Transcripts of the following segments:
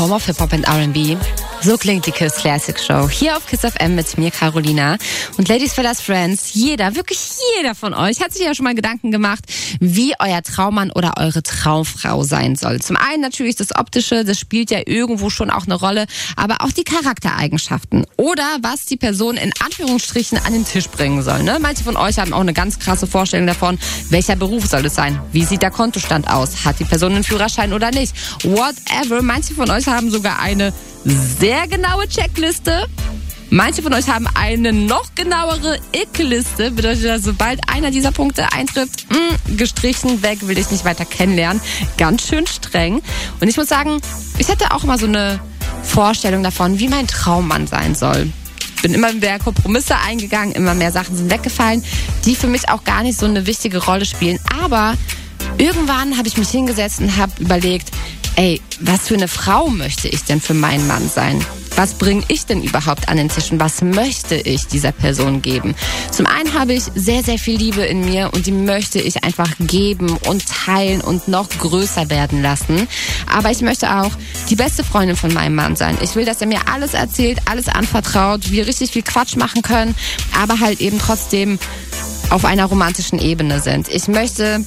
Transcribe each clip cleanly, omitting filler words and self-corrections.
Home of Hip-Hop und R&B. So klingt die KISS Classic Show. Hier auf KISS FM mit mir, Carolina. Und Ladies, Fellas, Friends, wirklich jeder von euch hat sich ja schon mal Gedanken gemacht, wie euer Traummann oder eure Traumfrau sein soll. Zum einen natürlich das Optische, das spielt ja irgendwo schon auch eine Rolle, aber auch die Charaktereigenschaften. Oder was die Person in Anführungsstrichen an den Tisch bringen soll. Ne? Manche von euch haben auch eine ganz krasse Vorstellung davon, welcher Beruf soll es sein? Wie sieht der Kontostand aus? Hat die Person einen Führerschein oder nicht? Whatever. Manche von euch haben sogar eine sehr genaue Checkliste. Manche von euch haben eine noch genauere Ick-Liste. Bedeutet, dass sobald einer dieser Punkte eintrifft, gestrichen, weg, will ich nicht weiter kennenlernen. Ganz schön streng. Und ich muss sagen, ich hatte auch immer so eine Vorstellung davon, wie mein Traummann sein soll. Bin immer mehr Kompromisse eingegangen, immer mehr Sachen sind weggefallen, die für mich auch gar nicht so eine wichtige Rolle spielen. Aber irgendwann habe ich mich hingesetzt und habe überlegt, was für eine Frau möchte ich denn für meinen Mann sein? Was bringe ich denn überhaupt an den Tisch und was möchte ich dieser Person geben? Zum einen habe ich sehr, sehr viel Liebe in mir und die möchte ich einfach geben und teilen und noch größer werden lassen. Aber ich möchte auch die beste Freundin von meinem Mann sein. Ich will, dass er mir alles erzählt, alles anvertraut, wir richtig viel Quatsch machen können, aber halt eben trotzdem auf einer romantischen Ebene sind. Ich möchte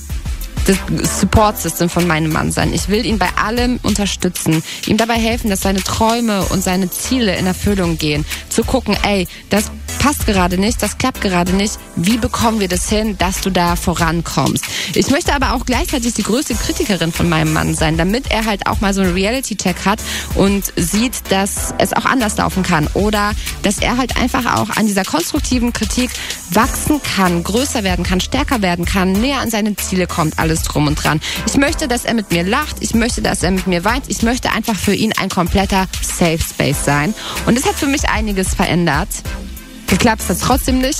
das Support-System von meinem Mann sein. Ich will ihn bei allem unterstützen, ihm dabei helfen, dass seine Träume und seine Ziele in Erfüllung gehen. Zu gucken, das passt gerade nicht, das klappt gerade nicht. Wie bekommen wir das hin, dass du da vorankommst? Ich möchte aber auch gleichzeitig die größte Kritikerin von meinem Mann sein, damit er halt auch mal so einen Reality-Check hat und sieht, dass es auch anders laufen kann. Oder dass er halt einfach auch an dieser konstruktiven Kritik wachsen kann, größer werden kann, stärker werden kann, näher an seine Ziele kommt, alles drum und dran. Ich möchte, dass er mit mir lacht, ich möchte, dass er mit mir weint, ich möchte einfach für ihn ein kompletter Safe Space sein. Und das hat für mich einiges verändert. Geklappt hat es trotzdem nicht.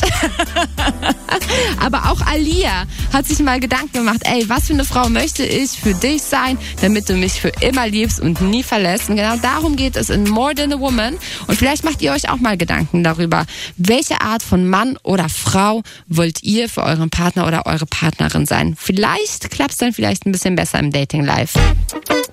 Aber auch Alia hat sich mal Gedanken gemacht, was für eine Frau möchte ich für dich sein, damit du mich für immer liebst und nie verlässt. Und genau darum geht es in More Than a Woman. Und vielleicht macht ihr euch auch mal Gedanken darüber, welche Art von Mann oder Frau wollt ihr für euren Partner oder eure Partnerin sein. Vielleicht klappt es dann vielleicht ein bisschen besser im Dating-Life.